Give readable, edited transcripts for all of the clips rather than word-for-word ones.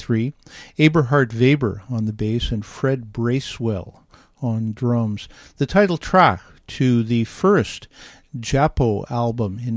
1973, Eberhard Weber on the bass, and Fred Bracewell on drums. The title track to the first Japo album in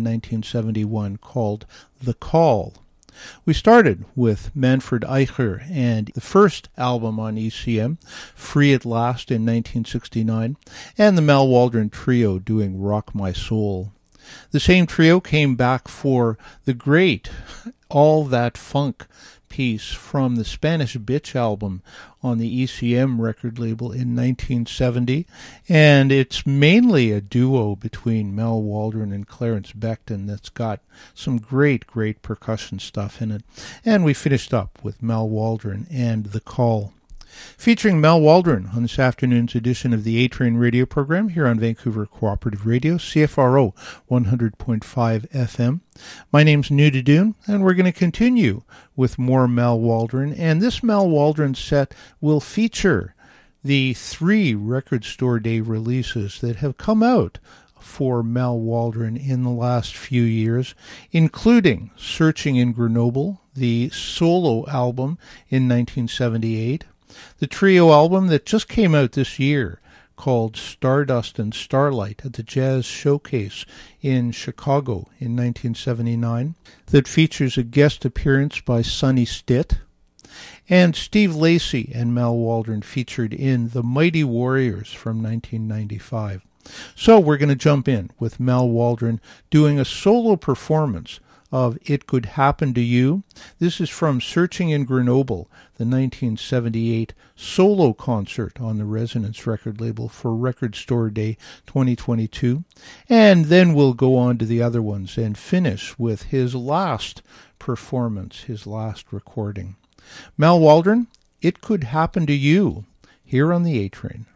1971 called The Call. We started with Manfred Eicher and the first album on ECM, Free at Last in 1969, and the Mal Waldron Trio doing Rock My Soul. The same trio came back for the great All That Funk piece from the Spanish Bitch album on the ECM record label in 1970, and it's mainly a duo between Mal Waldron and Clarence Becton that's got some great percussion stuff in it. And we finished up with Mal Waldron and The Call. Featuring Mal Waldron on this afternoon's edition of the A-Train radio program here on Vancouver Cooperative Radio, CFRO 100.5 FM. My name's Nuda Dune, and we're going to continue with more Mal Waldron. And this Mal Waldron set will feature the 3 Record Store Day releases that have come out for Mal Waldron in the last few years, including Searching in Grenoble, the solo album in 1978, the trio album that just came out this year called Stardust and Starlight at the Jazz Showcase in Chicago in 1979, that features a guest appearance by Sonny Stitt, and Steve Lacy and Mal Waldron featured in The Mighty Warriors from 1995. So we're going to jump in with Mal Waldron doing a solo performance of It Could Happen to You. This is from Searching in Grenoble, the 1978 solo concert on the Resonance record label for Record Store Day 2022. And then we'll go on to the other ones and finish with his last performance, his last recording. Mal Waldron, It Could Happen to You, here on the A-Train.